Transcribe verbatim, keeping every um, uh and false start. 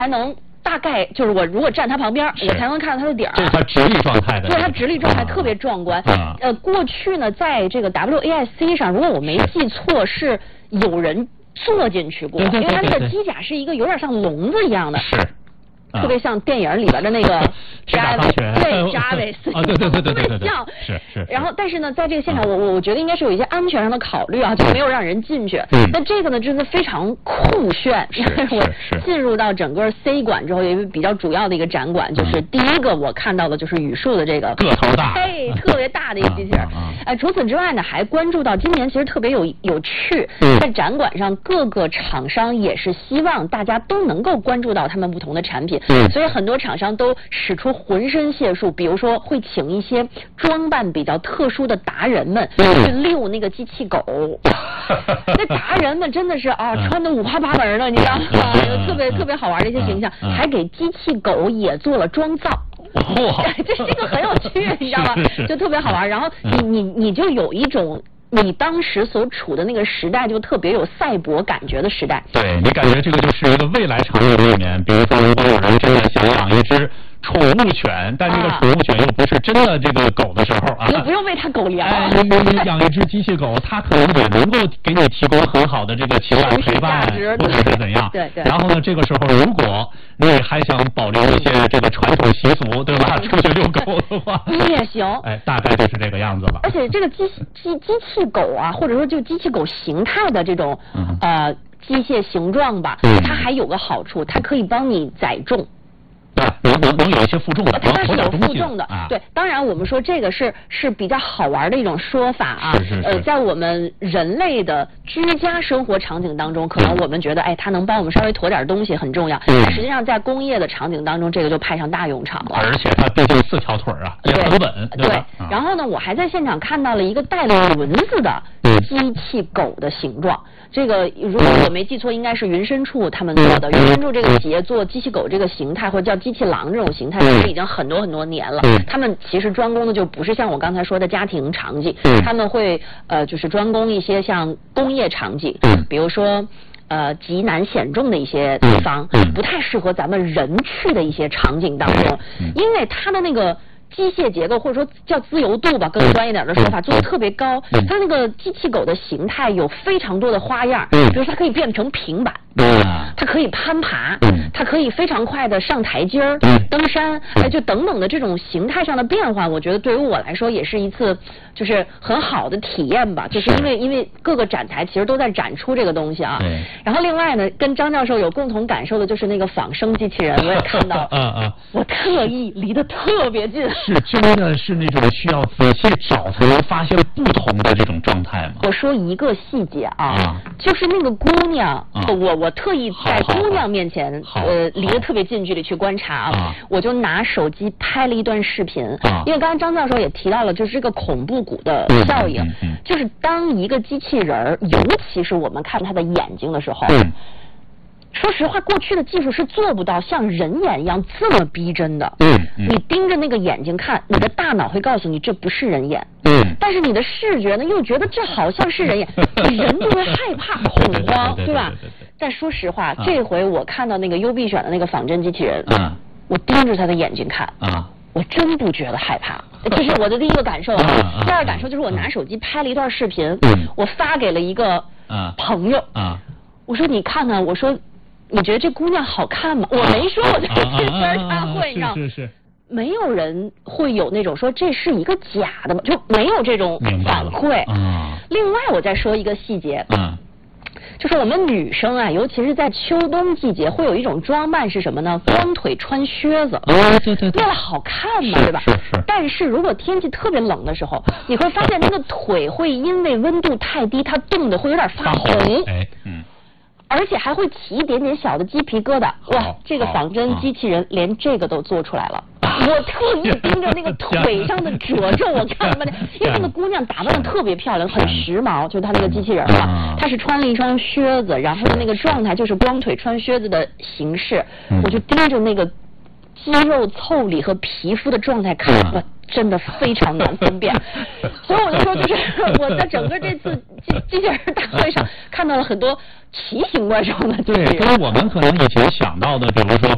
才能。大概就是我如果站他旁边，我才能看到他的底儿。 这是他直立状态的。 对，他直立状态特别壮观。啊、呃，过去呢，在这个 W A I C 上，如果我没记错，是有人坐进去过，因为他那个机甲是一个有点像笼子一样的。 是。 特别像电影里边的那个扎维斯， 对扎维斯， 啊对对对对对， 特别像。 是是。 然后，但是呢，在这个现场，我我我觉得应该是有一些安全上的考虑啊，就没有让人进去。嗯。那这个呢，真的非常酷炫。 是是我进入到整个 C 馆之后，有一个比较主要的一个展馆，就是第一个我看到的就是宇树的这个个头大， 嘿，特别大的一个机器人。哎，除此之外呢，还关注到今年其实特别有有趣，在展馆上各个厂商也是希望大家都能够关注到他们不同的产品，所以很多。厂商都使出浑身解数，比如说会请一些装扮比较特殊的达人们去遛那个机器狗。那达人们真的是啊，穿的五花八门的，你知道吗？有特别特别好玩的一些形象，还给机器狗也做了妆造。 哇， 这这个很有趣，你知道吗？就特别好玩。然后你你你就有一种。你当时所处的那个时代就特别有赛博感觉的时代。 对，你感觉这个就是一个未来场景里面，比如说如果有人真的想养一只宠物犬，但这个宠物犬又不是真的这个狗的时候啊， 你不用为它狗粮。 哎，你你养一只机器狗，它可能也能够给你提供很好的这个情感陪伴，或者是怎样。 对对。 然后呢，这个时候如果你还想保留一些这个传统习俗，对吧？出去遛狗的话， 也行。 哎，大概就是这个样子了。 而且这个机机机器狗啊，或者说就机器狗形态的这种、嗯、呃机械形状吧，嗯、它还有个好处，它可以帮你载重。 对，能能能有一些负重的， 它是有负重的。 啊、 对，当然我们说这个是是比较好玩的一种说法啊。 是是是。 呃，在我们人类的居家生活场景当中，可能我们觉得，哎，它能帮我们稍微驮点东西很重要。嗯。实际上，在工业的场景当中，这个就派上大用场了。 而且它毕竟四条腿啊，也很稳。 对。对。啊、然后呢，我还在现场看到了一个带了轮子的机器狗的形状。这个如果我没记错，应该是云深处他们做的。云深处这个企业做机器狗这个形态，或者叫机器狼这种形态，其实已经很多很多年了。他们其实专攻的就不是像我刚才说的家庭场景，他们会呃就是专攻一些像工业场景，比如说呃极难险重的一些地方，不太适合咱们人去的一些场景当中，因为它的那个。机械结构或者说叫自由度吧，更专业点的说法，做的特别高。它那个机器狗的形态有非常多的花样，比如说它可以变成平板，它可以攀爬，它可以非常快的上台阶儿、登山，哎，就等等的这种形态上的变化，我觉得对于我来说也是一次就是很好的体验吧。就是因为因为各个展台其实都在展出这个东西啊。然后另外呢，跟张教授有共同感受的就是那个仿生机器人，我也看到，嗯嗯，我特意离得特别近。 是真的是那种需要仔细找才能发现不同的这种状态吗？ 我说一个细节啊，啊就是那个姑娘，啊、我我特意在姑娘面前，呃，离得特别近距离去观察啊，我就拿手机拍了一段视频，啊、因为刚才张教授也提到了，就是这个恐怖谷的效应，嗯嗯嗯、就是当一个机器人儿，尤其是我们看它的眼睛的时候。嗯说实话，过去的技术是做不到像人眼一样这么逼真的。嗯，嗯你盯着那个眼睛看，你的大脑会告诉你这不是人眼。嗯，但是你的视觉呢，又觉得这好像是人眼，人就会害怕、恐慌，对吧？但说实话，啊、这回我看到那个优必选的那个仿真机器人，啊、我盯着他的眼睛看，啊、我真不觉得害怕。这是我的第一个感受啊。啊第二个感受就是我拿手机拍了一段视频，嗯、我发给了一个朋友，啊、我说你看看，我说。你觉得这姑娘好看吗？我没说我在这边开会，你知道吗？ 是是是。 没有人会有那种说这是一个假的吗？就没有这种反馈。啊。另外，我再说一个细节。嗯。就是我们女生啊，尤其是在秋冬季节，会有一种装扮是什么呢？光腿穿靴子。 哦，对对对。 为了好看嘛，对吧？ 是是。 但是如果天气特别冷的时候，你会发现那个腿会因为温度太低，它冻得会有点发红。 哎，嗯。 而且还会起一点点小的鸡皮疙瘩，哇！这个仿真机器人连这个都做出来了。我特意盯着那个腿上的褶皱，我看了半天，因为那个姑娘打扮的特别漂亮，很时髦，就是她那个机器人嘛，她是穿了一双靴子，然后那个状态就是光腿穿靴子的形式，我就盯着那个肌肉腠理和皮肤的状态看，我真的非常难分辨。所以我就说，就是我在整个这次机机器人大会上看到了很多奇形怪状的机器人。 对，跟我们可能以前想到的，比如说